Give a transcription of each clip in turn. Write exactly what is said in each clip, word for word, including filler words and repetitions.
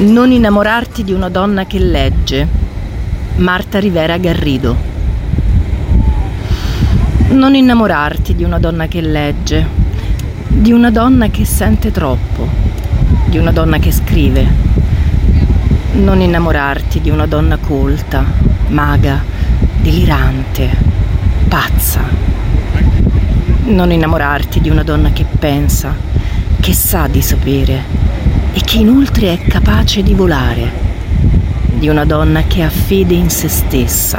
Non innamorarti di una donna che legge. Marta Rivera Garrido. Non innamorarti di una donna che legge, di una donna che sente troppo, di una donna che scrive. Non innamorarti di una donna colta, maga, delirante, pazza. Non innamorarti di una donna che pensa, che sa di sapere e che inoltre è capace di volare, di una donna che ha fede in se stessa.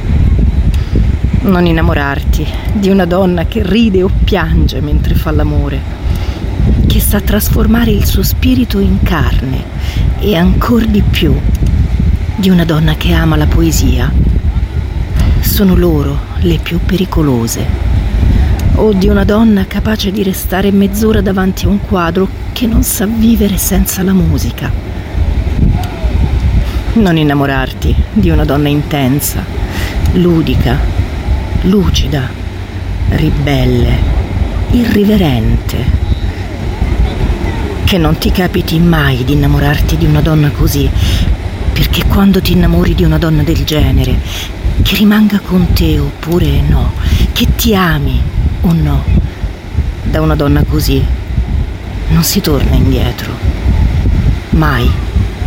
Non innamorarti di una donna che ride o piange mentre fa l'amore, che sa trasformare il suo spirito in carne e ancor di più di una donna che ama la poesia. Sono loro le più pericolose. O di una donna capace di restare mezz'ora davanti a un quadro che non sa vivere senza la musica. Non innamorarti di una donna intensa, ludica, lucida, ribelle, irriverente. Che non ti capiti mai di innamorarti di una donna così, perché quando ti innamori di una donna del genere, che rimanga con te oppure no, che ti ami o no, da una donna così non si torna indietro, mai.